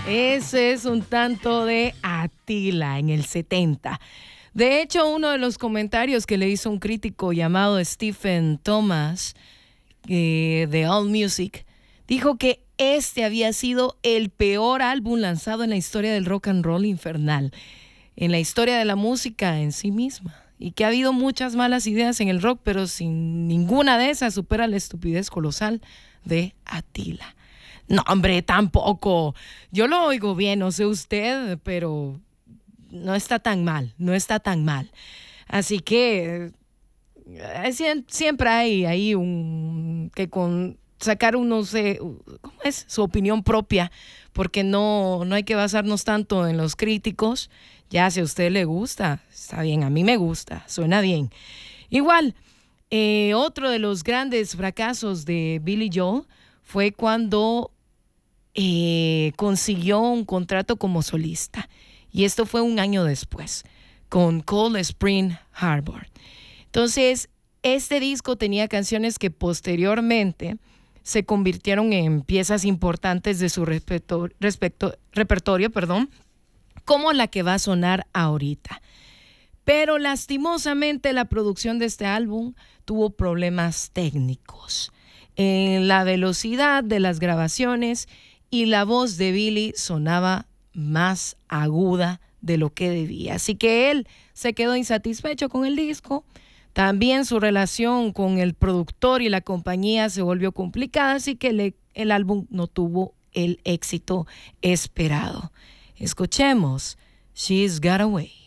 Ese es un tanto de Attila en el 70. De hecho, uno de los comentarios que le hizo un crítico llamado Stephen Thomas de AllMusic dijo que este había sido el peor álbum lanzado en la historia del rock and roll infernal, en la historia de la música en sí misma, y que ha habido muchas malas ideas en el rock, pero sin ninguna de esas supera la estupidez colosal de Attila. No, hombre, tampoco. Yo lo oigo bien, no sé usted, pero no está tan mal, no está tan mal. Así que siempre hay ahí que con sacar uno, ¿cómo es? Su opinión propia, porque no hay que basarnos tanto en los críticos. Ya, si a usted le gusta, está bien, a mí me gusta, suena bien. Igual, otro de los grandes fracasos de Billy Joel fue cuando consiguió un contrato como solista. Y esto fue un año después, con Cold Spring Harbor. Entonces, este disco tenía canciones que posteriormente se convirtieron en piezas importantes de su repertorio, como la que va a sonar ahorita. Pero lastimosamente la producción de este álbum tuvo problemas técnicos en la velocidad de las grabaciones, y la voz de Billy sonaba más aguda de lo que debía. Así que él se quedó insatisfecho con el disco. También su relación con el productor y la compañía se volvió complicada, así que el álbum no tuvo el éxito esperado. Escuchemos She's Got Away.